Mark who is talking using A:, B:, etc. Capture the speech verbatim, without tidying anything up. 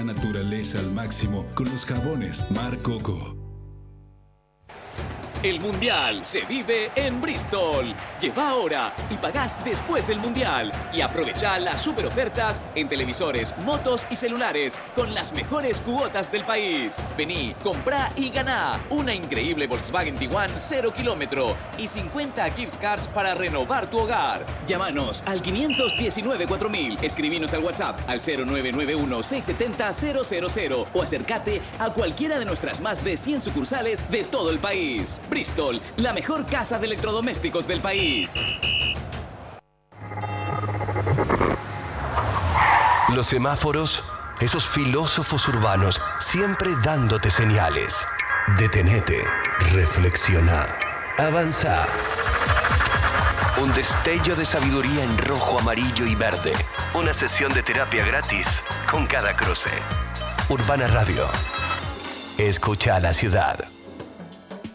A: Naturaleza al máximo con los jabones Mar Coco.
B: El Mundial se vive en Bristol. Lleva ahora y pagás después del Mundial. Y aprovecha las super ofertas en televisores, motos y celulares con las mejores cuotas del país. Vení, comprá y ganá una increíble Volkswagen Tiguan cero kilómetro y cincuenta gift cards para renovar tu hogar. Llámanos al quinientos diecinueve cuatro mil, escribinos al WhatsApp al cero nueve nueve uno seis siete cero cero cero cero o acércate a cualquiera de nuestras más de cien sucursales de todo el país. Bristol, la mejor casa de electrodomésticos del país.
C: Los semáforos, esos filósofos urbanos, siempre dándote señales. Detenete, reflexiona, avanza. Un destello de sabiduría en rojo, amarillo y verde. Una sesión de terapia gratis con cada cruce. Urbana Radio. Escucha a la ciudad.